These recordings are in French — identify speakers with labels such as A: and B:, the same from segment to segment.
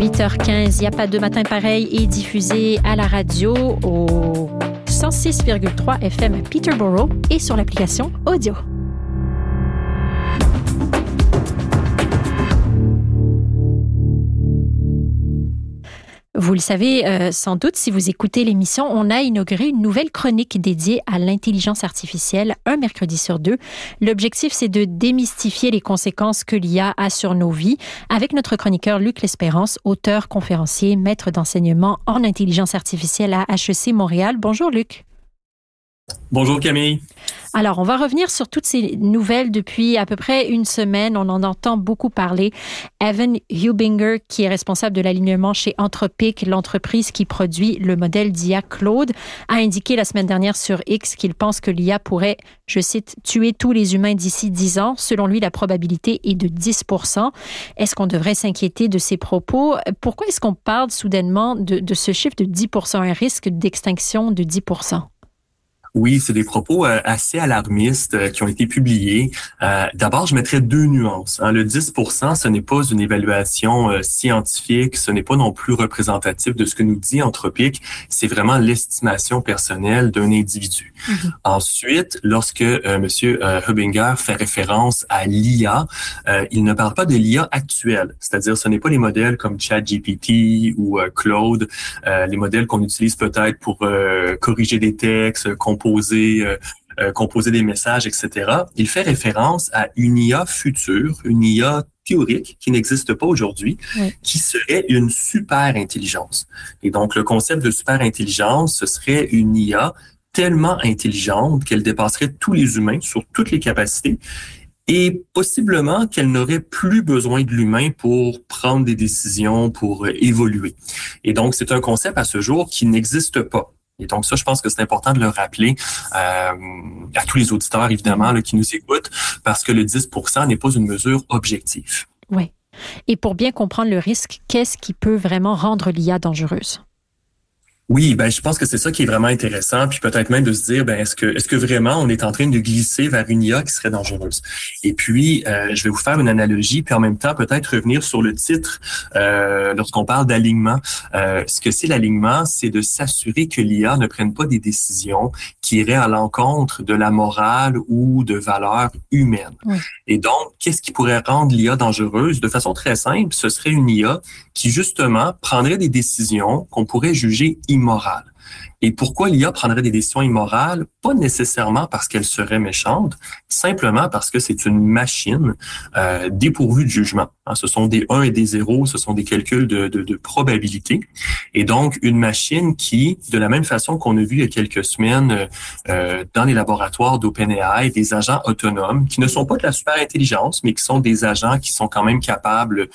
A: 8h15, il n'y a pas de matin pareil est diffusé à la radio au 106,3 FM à Peterborough et sur l'application Audio. Vous le savez sans doute, si vous écoutez l'émission, on a inauguré une nouvelle chronique dédiée à l'intelligence artificielle, un mercredi sur deux. L'objectif, c'est de démystifier les conséquences que l'IA a sur nos vies avec notre chroniqueur Luc L'Espérance, auteur, conférencier, maître d'enseignement en intelligence artificielle à HEC Montréal. Bonjour Luc.
B: Bonjour Camille.
A: Alors, on va revenir sur toutes ces nouvelles depuis à peu près une semaine. On en entend beaucoup parler. Evan Hubinger, qui est responsable de l'alignement chez Anthropic, l'entreprise qui produit le modèle d'IA Claude, a indiqué la semaine dernière sur X qu'il pense que l'IA pourrait, je cite, tuer tous les humains d'ici 10 ans. Selon lui, la probabilité est de 10%. Est-ce qu'on devrait s'inquiéter de ces propos? Pourquoi est-ce qu'on parle soudainement de ce chiffre de 10%, un risque d'extinction de 10%?
B: Oui, c'est des propos assez alarmistes qui ont été publiés. D'abord, je mettrais deux nuances. Le 10%, ce n'est pas une évaluation scientifique, ce n'est pas non plus représentatif de ce que nous dit Anthropic. C'est vraiment l'estimation personnelle d'un individu. Mm-hmm. Ensuite, lorsque Monsieur Hubinger fait référence à l'IA, il ne parle pas de l'IA actuelle. C'est-à-dire, ce n'est pas les modèles comme ChatGPT ou Claude, les modèles qu'on utilise peut-être pour corriger des textes, composer des messages, etc. Il fait référence à une IA future, une IA théorique qui n'existe pas aujourd'hui, qui serait une super intelligence. Et donc, le concept de super intelligence, ce serait une IA tellement intelligente qu'elle dépasserait tous les humains sur toutes les capacités et possiblement qu'elle n'aurait plus besoin de l'humain pour prendre des décisions, pour évoluer. Et donc, c'est un concept à ce jour qui n'existe pas. Et donc ça, je pense que c'est important de le rappeler à tous les auditeurs, évidemment, là, qui nous écoutent, parce que le 10% n'est pas une mesure objective.
A: Oui. Et pour bien comprendre le risque, qu'est-ce qui peut vraiment rendre l'IA dangereuse?
B: Oui, je pense que c'est ça qui est vraiment intéressant, puis peut-être même de se dire, est-ce que vraiment on est en train de glisser vers une IA qui serait dangereuse? Et puis, je vais vous faire une analogie, puis en même temps peut-être revenir sur le titre lorsqu'on parle d'alignement. Ce que c'est l'alignement, c'est de s'assurer que l'IA ne prenne pas des décisions qui iraient à l'encontre de la morale ou de valeurs humaines. Oui. Et donc, qu'est-ce qui pourrait rendre l'IA dangereuse? De façon très simple, ce serait une IA qui justement prendrait des décisions qu'on pourrait juger immorales. Et pourquoi l'IA prendrait des décisions immorales? Pas nécessairement parce qu'elle serait méchante, simplement parce que c'est une machine dépourvue de jugement. Ce sont des 1 et des 0, ce sont des calculs de probabilité. Et donc, une machine qui, de la même façon qu'on a vu il y a quelques semaines dans les laboratoires d'OpenAI, des agents autonomes qui ne sont pas de la super intelligence, mais qui sont des agents qui sont quand même capables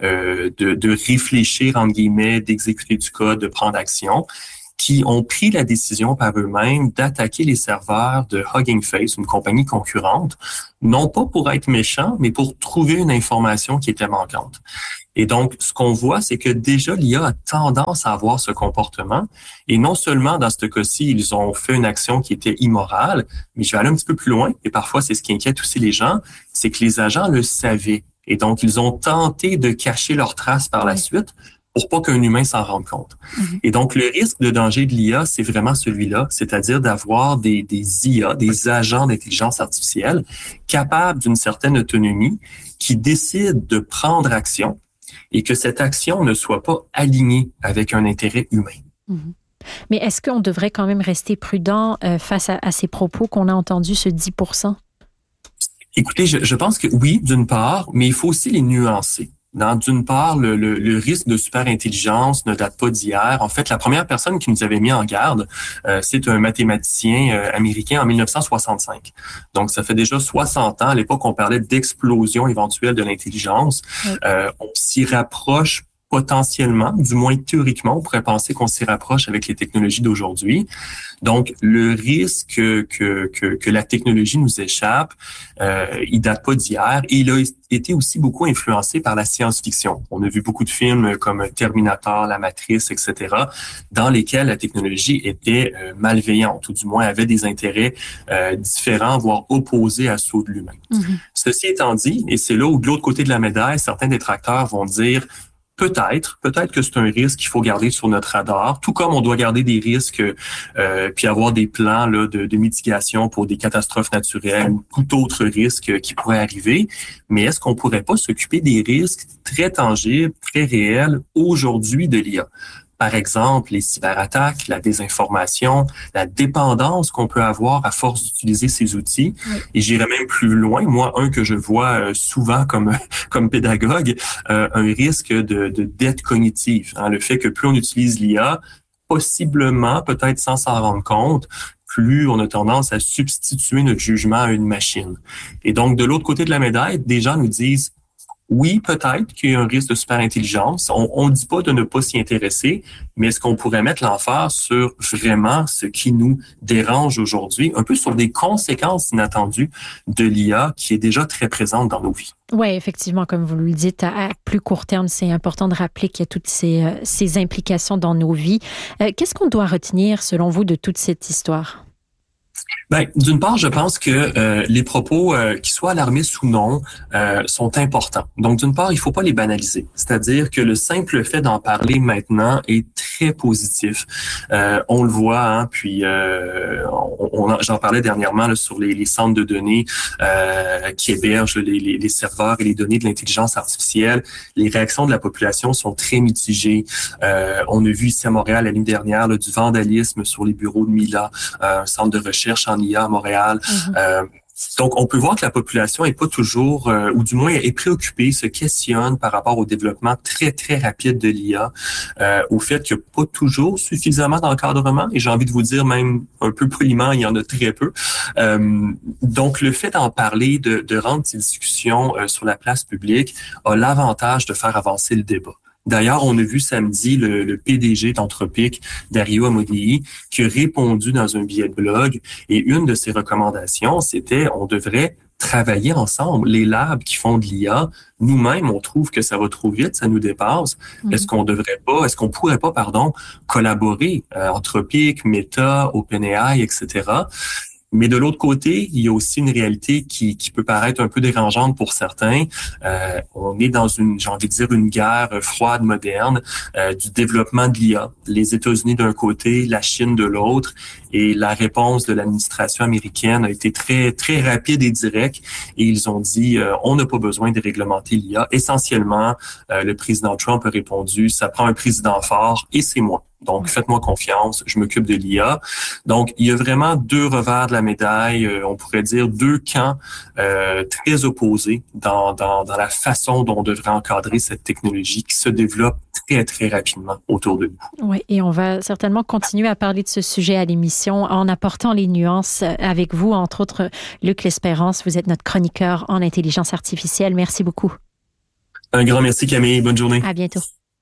B: de réfléchir, entre guillemets, d'exécuter du code, de prendre action, qui ont pris la décision par eux-mêmes d'attaquer les serveurs de Hugging Face, une compagnie concurrente, non pas pour être méchants, mais pour trouver une information qui était manquante. Et donc, ce qu'on voit, c'est que déjà, l'IA a tendance à avoir ce comportement. Et non seulement, dans ce cas-ci, ils ont fait une action qui était immorale, mais je vais aller un petit peu plus loin, et parfois, c'est ce qui inquiète aussi les gens, c'est que les agents le savaient. Et donc, ils ont tenté de cacher leurs traces par la suite, pour pas qu'un humain s'en rende compte. Mm-hmm. Et donc, le risque de danger de l'IA, c'est vraiment celui-là, c'est-à-dire d'avoir des IA, des agents d'intelligence artificielle capables d'une certaine autonomie qui décident de prendre action et que cette action ne soit pas alignée avec un intérêt humain.
A: Mm-hmm. Mais est-ce qu'on devrait quand même rester prudent face à ces propos qu'on a entendus, ce 10%?
B: Écoutez, je pense que oui, d'une part, mais il faut aussi les nuancer. D'une part, le risque de super-intelligence ne date pas d'hier. En fait, la première personne qui nous avait mis en garde, c'est un mathématicien américain en 1965. Donc, ça fait déjà 60 ans. À l'époque, on parlait d'explosion éventuelle de l'intelligence. Oui. On s'y rapproche potentiellement, du moins théoriquement, on pourrait penser qu'on s'y rapproche avec les technologies d'aujourd'hui. Donc, le risque que la technologie nous échappe, il date pas d'hier et il a été aussi beaucoup influencé par la science-fiction. On a vu beaucoup de films comme Terminator, La Matrice, etc., dans lesquels la technologie était malveillante ou du moins avait des intérêts différents, voire opposés à ceux de l'humain. Mm-hmm. Ceci étant dit, et c'est là où de l'autre côté de la médaille, certains détracteurs vont dire peut-être que c'est un risque qu'il faut garder sur notre radar, tout comme on doit garder des risques puis avoir des plans là, de mitigation pour des catastrophes naturelles ou tout autre risque qui pourrait arriver. Mais est-ce qu'on pourrait pas s'occuper des risques très tangibles, très réels aujourd'hui de l'IA? Par exemple, les cyberattaques, la désinformation, la dépendance qu'on peut avoir à force d'utiliser ces outils. Oui. Et j'irais même plus loin. Moi, un que je vois souvent comme pédagogue, un risque de dette cognitive. Hein, le fait que plus on utilise l'IA, possiblement, peut-être sans s'en rendre compte, plus on a tendance à substituer notre jugement à une machine. Et donc, de l'autre côté de la médaille, des gens nous disent oui, peut-être qu'il y a un risque de superintelligence. On ne dit pas de ne pas s'y intéresser, mais est-ce qu'on pourrait mettre l'emphase sur vraiment ce qui nous dérange aujourd'hui, un peu sur des conséquences inattendues de l'IA qui est déjà très présente dans nos vies?
A: Oui, effectivement, comme vous le dites, à plus court terme, c'est important de rappeler qu'il y a toutes ces implications dans nos vies. Qu'est-ce qu'on doit retenir, selon vous, de toute cette histoire?
B: Ben, d'une part, je pense que les propos, qu'ils soient alarmistes ou non, sont importants. Donc, d'une part, il faut pas les banaliser. C'est-à-dire que le simple fait d'en parler maintenant est très positif. On le voit, hein, puis j'en parlais dernièrement là, sur les centres de données qui hébergent les serveurs et les données de l'intelligence artificielle. Les réactions de la population sont très mitigées. On a vu ici à Montréal l'année dernière là, du vandalisme sur les bureaux de Mila, un centre de recherche en IA à Montréal. Mm-hmm. Donc, on peut voir que la population est pas toujours, ou du moins est préoccupée, se questionne par rapport au développement très, très rapide de l'IA, au fait qu'il n'y a pas toujours suffisamment d'encadrement, et j'ai envie de vous dire même un peu poliment, il y en a très peu. Donc, le fait d'en parler, de rendre ces discussions sur la place publique a l'avantage de faire avancer le débat. D'ailleurs, on a vu samedi le PDG d'Anthropic, Dario Amodei, qui a répondu dans un billet de blog. Et une de ses recommandations, c'était on devrait travailler ensemble. Les labs qui font de l'IA, nous-mêmes, on trouve que ça va trop vite, ça nous dépasse. Mm-hmm. Est-ce qu'on pourrait pas, collaborer, Anthropic, Meta, OpenAI, etc., mais de l'autre côté, il y a aussi une réalité qui peut paraître un peu dérangeante pour certains. On est dans une guerre froide moderne du développement de l'IA. Les États-Unis d'un côté, la Chine de l'autre, et la réponse de l'administration américaine a été très très rapide et directe. Et ils ont dit on n'a pas besoin de réglementer l'IA. Essentiellement, le président Trump a répondu ça prend un président fort et c'est moi. Donc, faites-moi confiance, je m'occupe de l'IA. Donc, il y a vraiment deux revers de la médaille, on pourrait dire deux camps très opposés dans la façon dont on devrait encadrer cette technologie qui se développe très, très rapidement autour de nous.
A: Oui, et on va certainement continuer à parler de ce sujet à l'émission en apportant les nuances avec vous, entre autres, Luc L'Espérance. Vous êtes notre chroniqueur en intelligence artificielle. Merci beaucoup.
B: Un grand merci, Camille. Bonne journée.
A: À bientôt.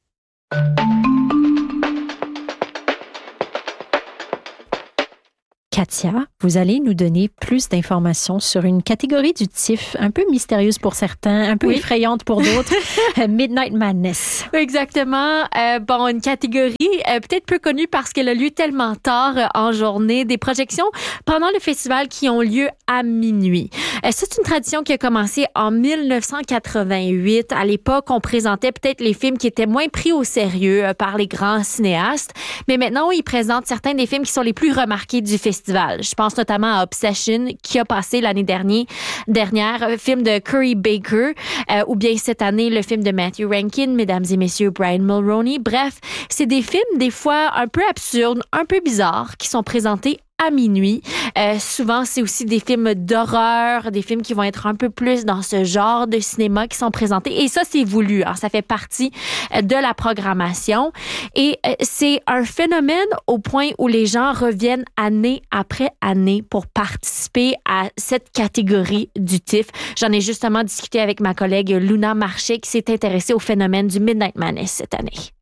A: Katia, vous allez nous donner plus d'informations sur une catégorie du TIFF un peu mystérieuse pour certains, un peu effrayante pour d'autres, Midnight Madness.
C: Exactement. Une catégorie peut-être peu connue parce qu'elle a lieu tellement tard en journée, des projections pendant le festival qui ont lieu à minuit. C'est une tradition qui a commencé en 1988. À l'époque, on présentait peut-être les films qui étaient moins pris au sérieux par les grands cinéastes, mais maintenant, ils présentent certains des films qui sont les plus remarqués du festival. Je pense notamment à Obsession, qui a passé l'année dernière, film de Curry Baker, ou bien cette année, le film de Matthew Rankin, Mesdames et Messieurs, Brian Mulroney. Bref, c'est des films, des fois, un peu absurdes, un peu bizarres, qui sont présentés à minuit. Souvent, c'est aussi des films d'horreur, des films qui vont être un peu plus dans ce genre de cinéma qui sont présentés. Et ça, c'est voulu. Hein? Ça fait partie de la programmation. Et c'est un phénomène au point où les gens reviennent année après année pour participer à cette catégorie du TIFF. J'en ai justement discuté avec ma collègue Luna Marché qui s'est intéressée au phénomène du Midnight Madness cette année.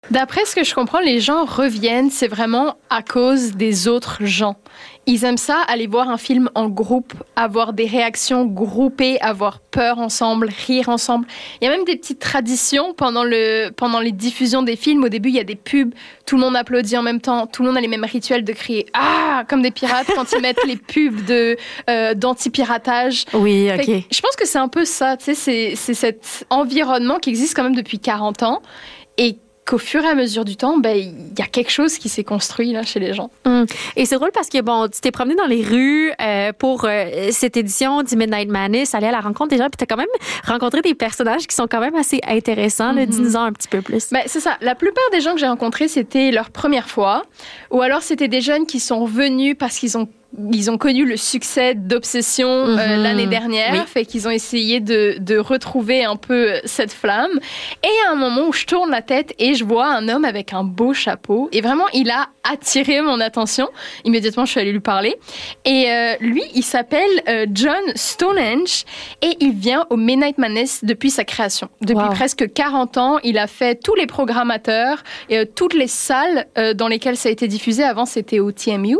D: D'après ce que je comprends, les gens reviennent, c'est vraiment à cause des autres gens. Ils aiment ça, aller voir un film en groupe, avoir des réactions groupées, avoir peur ensemble, rire ensemble. Il y a même des petites traditions pendant les diffusions des films. Au début, il y a des pubs, tout le monde applaudit en même temps, tout le monde a les mêmes rituels de crier « Ah !» comme des pirates quand ils mettent les pubs d'anti-piratage.
C: Oui, OK.
D: Je pense que c'est un peu ça, tu sais, c'est cet environnement qui existe quand même depuis 40 ans et qu'au fur et à mesure du temps, il y a quelque chose qui s'est construit là chez les gens.
C: Et c'est drôle parce que tu t'es promené dans les rues pour cette édition du Midnight Madness, aller à la rencontre des gens, puis t'as quand même rencontré des personnages qui sont quand même assez intéressants. Dis-nous-en un petit peu plus.
D: C'est ça. La plupart des gens que j'ai rencontrés, c'était leur première fois, ou alors c'était des jeunes qui sont venus parce qu'ils ont connu le succès d'Obsession l'année dernière, fait qu'ils ont essayé de retrouver un peu cette flamme. Et il y a un moment où je tourne la tête et je vois un homme avec un beau chapeau. Et vraiment, il a attiré mon attention. Immédiatement, je suis allée lui parler. Et lui, il s'appelle John Stonehenge et il vient au Midnight Madness depuis sa création. Depuis presque 40 ans, il a fait tous les programmateurs et toutes les salles dans lesquelles ça a été diffusé. Avant, c'était au TMU.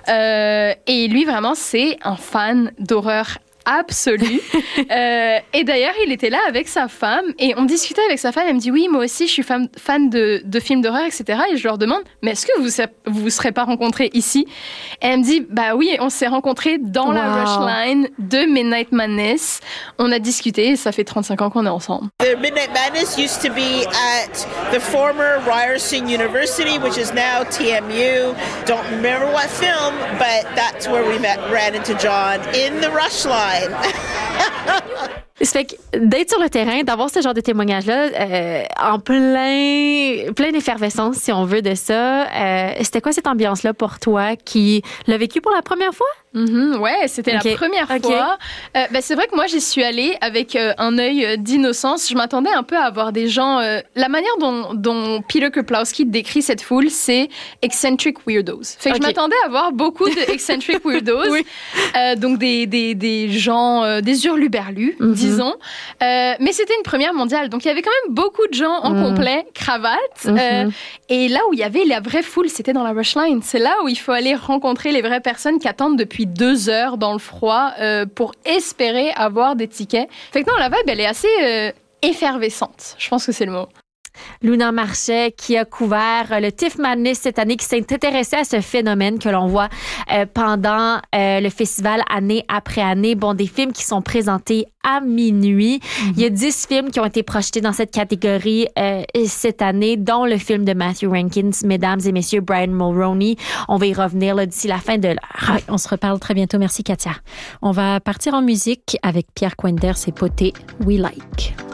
D: Et lui, vraiment, c'est un fan d'horreur absolu. Et d'ailleurs, il était là avec sa femme et on discutait avec sa femme. Elle me dit, oui, moi aussi, je suis fan de films d'horreur, etc. Et je leur demande, mais est-ce que vous serez pas rencontrés ici? Et elle me dit, bah oui, on s'est rencontrés dans la rush line de Midnight Madness. On a discuté et ça fait 35 ans qu'on est ensemble.
E: The Midnight Madness used to be at the former Ryerson University, which is now TMU. Don't remember what film, but that's where we ran into John in the rush line.
C: Ça fait que d'être sur le terrain, d'avoir ce genre de témoignage-là, en pleine effervescence, si on veut, de ça, c'était quoi cette ambiance-là pour toi qui l'a vécu pour la première fois?
D: Ouais, c'était la première fois. C'est vrai que moi, j'y suis allée avec un œil d'innocence. Je m'attendais un peu à avoir des gens... la manière dont Peter Kuplowski décrit cette foule, c'est eccentric weirdos. Fait que je m'attendais à voir beaucoup de eccentric weirdos. Donc des gens, des hurluberlus, disons. Mais c'était une première mondiale. Donc il y avait quand même beaucoup de gens en complet, cravate. Et là où il y avait la vraie foule, c'était dans la rush line. C'est là où il faut aller rencontrer les vraies personnes qui attendent depuis 2 heures dans le froid pour espérer avoir des tickets. Fait que non, la vibe, elle est assez effervescente. Je pense que c'est le mot.
C: Luna Marchais, qui a couvert le TIFF Madness cette année, qui s'est intéressée à ce phénomène que l'on voit pendant le festival année après année. Des films qui sont présentés à minuit. Il y a 10 films qui ont été projetés dans cette catégorie cette année, dont le film de Matthew Rankins, Mesdames et Messieurs, Brian Mulroney. On va y revenir d'ici la fin de l'heure.
A: Ouais, on se reparle très bientôt. Merci, Katia. On va partir en musique avec Pierre Quenders et Poté, We Like.